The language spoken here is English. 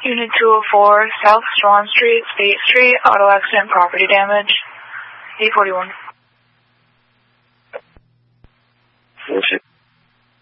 Unit 204, South Swan Street, State Street, auto accident, property damage, 841. Bullshit.